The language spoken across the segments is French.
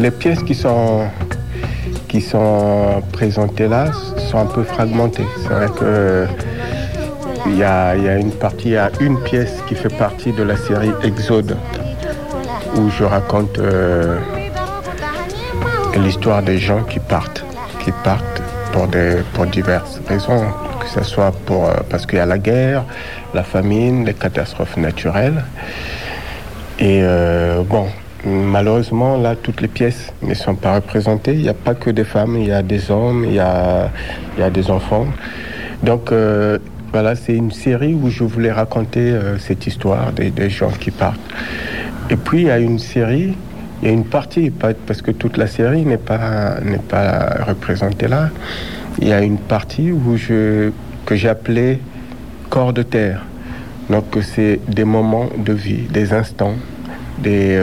Les pièces qui sont présentées là sont un peu fragmentées. C'est vrai que il y a une pièce qui fait partie de la série Exode, où je raconte l'histoire des gens qui partent pour diverses raisons, que ce soit parce qu'il y a la guerre, la famine, les catastrophes naturelles. Et malheureusement, là, toutes les pièces ne sont pas représentées. Il n'y a pas que des femmes, il y a des hommes, il y a des enfants. Donc, voilà, c'est une série où je voulais raconter cette histoire des gens qui partent. Et puis, il y a une partie, parce que toute la série n'est pas représentée là. Il y a une partie que j'ai appelée corps de terre. Donc, c'est des moments de vie, des instants, c'est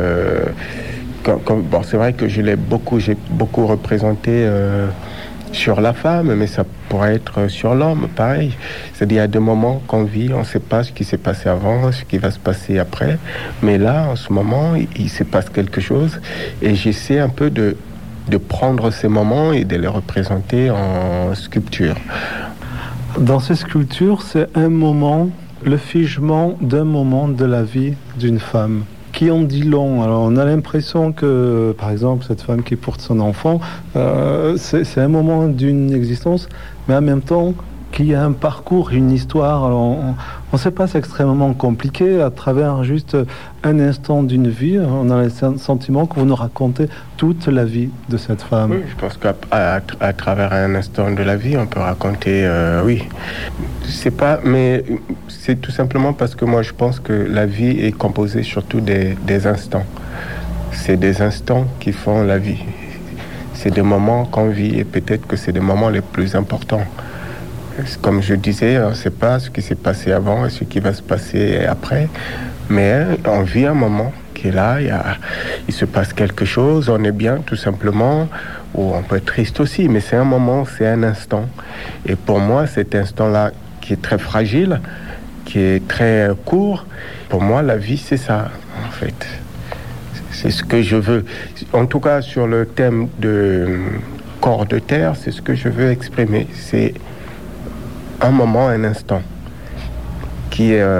vrai que j'ai beaucoup représenté sur la femme, mais ça pourrait être sur l'homme, pareil. C'est-à-dire, il y a des moments qu'on vit, on ne sait pas ce qui s'est passé avant, ce qui va se passer après. Mais là, en ce moment, il se passe quelque chose. Et j'essaie un peu de prendre ces moments et de les représenter en sculpture. Dans ces sculptures, c'est un moment, le figement d'un moment de la vie d'une femme qui en dit long. Alors on a l'impression que, par exemple, cette femme qui porte son enfant, c'est un moment d'une existence, mais en même temps qu'il y a un parcours, une histoire. Alors on ne sait pas, c'est extrêmement compliqué. À travers juste un instant d'une vie, on a le sentiment que vous nous racontez toute la vie de cette femme. Oui, je pense qu'à travers un instant de la vie, on peut raconter, oui. Mais c'est tout simplement parce que moi, je pense que la vie est composée surtout des instants. C'est des instants qui font la vie. C'est des moments qu'on vit et peut-être que c'est des moments les plus importants. Comme je disais, on ne sait pas ce qui s'est passé avant et ce qui va se passer après, mais on vit un moment qui est là, il se passe quelque chose, on est bien tout simplement, ou on peut être triste aussi, mais c'est un moment, c'est un instant. Et pour moi, cet instant-là qui est très fragile, qui est très court, pour moi, la vie, c'est ça, en fait. C'est ce que je veux. En tout cas, sur le thème de corps de terre, c'est ce que je veux exprimer. C'est un moment, un instant, qui est